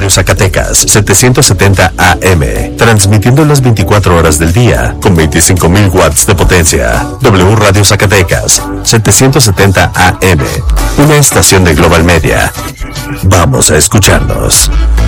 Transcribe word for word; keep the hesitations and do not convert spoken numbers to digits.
Zacatecas, setecientos setenta A M, transmitiendo las veinticuatro horas del día, con veinticinco mil watts de potencia. W Radio Zacatecas, setecientos setenta A M, una estación de Global Media. Vamos a escucharnos.